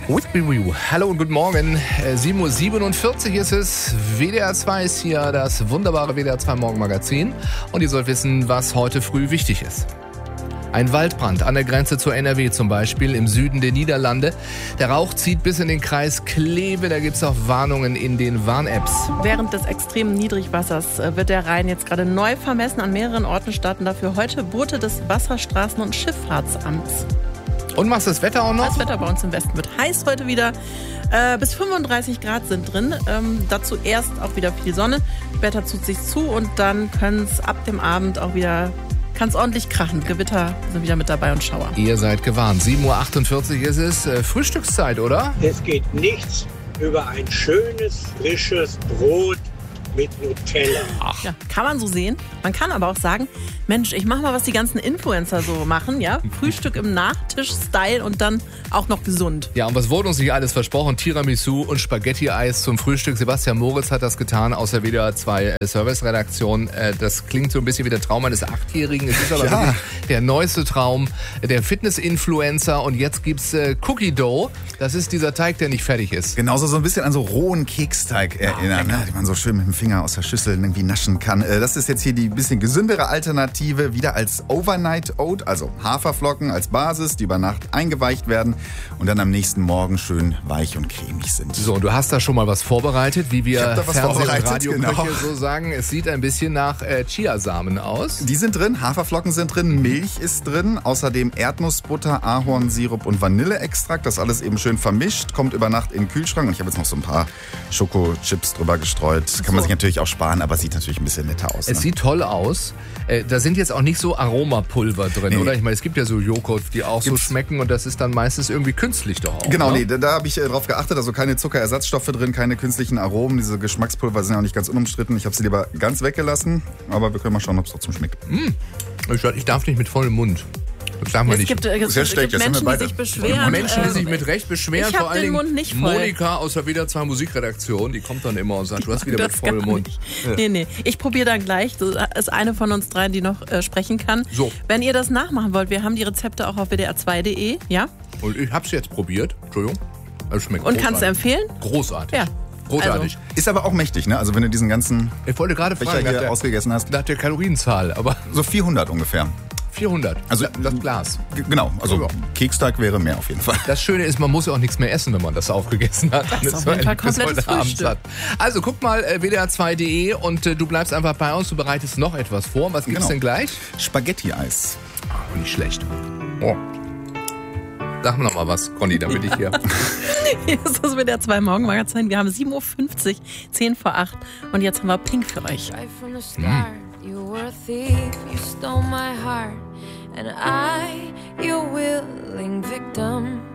Hallo und guten Morgen. 7:47 Uhr ist es. WDR 2 ist hier, das wunderbare WDR 2 Morgenmagazin. Und ihr sollt wissen, was heute früh wichtig ist. Ein Waldbrand an der Grenze zur NRW zum Beispiel, im Süden der Niederlande. Der Rauch zieht bis in den Kreis Kleve, da gibt es auch Warnungen in den Warn-Apps. Während des extremen Niedrigwassers wird der Rhein jetzt gerade neu vermessen. An mehreren Orten starten dafür heute Boote des Wasserstraßen- und Schifffahrtsamts. Und machst du das Wetter auch noch? Das Wetter bei uns im Westen wird heiß heute wieder. Bis 35 Grad sind drin. Dazu erst auch wieder viel Sonne. Wetter zieht sich zu und dann können es ab dem Abend auch wieder... Kann es ordentlich krachen. Gewitter sind wieder mit dabei und Schauer. Ihr seid gewarnt. 7:48 Uhr ist es. Frühstückszeit, oder? Es geht nichts über ein schönes, frisches Brot mit Nutella. Ach. Ja, kann man so sehen. Man kann aber auch sagen, Mensch, ich mach mal, was die ganzen Influencer so machen, ja? Frühstück im Nachtisch-Style und dann auch noch gesund. Ja, und was wurde uns nicht alles versprochen? Tiramisu und Spaghetti-Eis zum Frühstück. Sebastian Moritz hat das getan aus der WDR 2 Service-Redaktion. Das klingt so ein bisschen wie der Traum eines Achtjährigen. Es ist aber wirklich der neueste Traum der Fitness-Influencer. Und jetzt gibt's Cookie Dough. Das ist dieser Teig, der nicht fertig ist. Genauso so ein bisschen an so rohen Keksteig erinnern, ne? Die man so schön mit dem Finger aus der Schüssel irgendwie naschen kann. Das ist jetzt hier die bisschen gesündere Alternative, wieder als Overnight Oat, also Haferflocken als Basis, die über Nacht eingeweicht werden und dann am nächsten Morgen schön weich und cremig sind. So, und du hast da schon mal was vorbereitet, wie wir Fernseh- und Radioköche genau so sagen. Es sieht ein bisschen nach Chiasamen aus. Die sind drin, Haferflocken sind drin, Milch ist drin, außerdem Erdnussbutter, Ahornsirup und Vanilleextrakt. Das alles eben schön vermischt, kommt über Nacht in den Kühlschrank. Und ich habe jetzt noch so ein paar Schokochips drüber gestreut. Kann man sich natürlich auch sparen, aber sieht natürlich ein bisschen netter aus. Es sieht toll aus. Da sind jetzt auch nicht so Aromapulver drin, oder? Ich meine, es gibt ja so Joghurt, die auch so schmecken und das ist dann meistens irgendwie künstlich doch auch. Genau, ne? nee, da habe ich drauf geachtet. Also keine Zuckerersatzstoffe drin, keine künstlichen Aromen. Diese Geschmackspulver sind ja auch nicht ganz unumstritten. Ich habe sie lieber ganz weggelassen, aber wir können mal schauen, ob es trotzdem schmeckt. Ich darf nicht mit vollem Mund. Das darf man Es nicht. gibt Menschen, die sich beschweren. Menschen, die sich mit Recht beschweren, ich hab vor allen den Dingen Mund nicht voll. Monika aus der WDR 2 Musikredaktion, die kommt dann immer und sagt, du hast wieder mit vollem Mund. Nee. Ich probiere dann gleich. Das ist eine von uns dreien, die noch sprechen kann. So. Wenn ihr das nachmachen wollt, wir haben die Rezepte auch auf wdr2.de, ja? Und ich hab's jetzt probiert. Entschuldigung. Es schmeckt Und großartig. kannst du empfehlen? Großartig. Ja. Großartig. Ist aber auch mächtig, ne? Also wenn du diesen ganzen Ich wollte gerade Becher fragen, hier ausgegessen hast. nach der Kalorienzahl, aber So 400 ungefähr. 400. Also das Glas. Genau, also Ja. Keksteig wäre mehr auf jeden Fall. Das Schöne ist, man muss ja auch nichts mehr essen, wenn man das aufgegessen hat. Das ist auf jeden Fall komplettes Frühstück. Also guck mal wdr2.de und du bleibst einfach bei uns. Du bereitest noch etwas vor. Was gibt's denn gleich? Spaghetti-Eis. Oh, nicht schlecht. Oh. Sag mir noch mal was, Conny, damit ich hier... Hier ist das WDR2 Morgenmagazin. Wir haben 7:50 Uhr, 10 vor 8 und jetzt haben wir Pink für euch. Right from the start, you were a thief, you stole my heart, and I, your willing victim.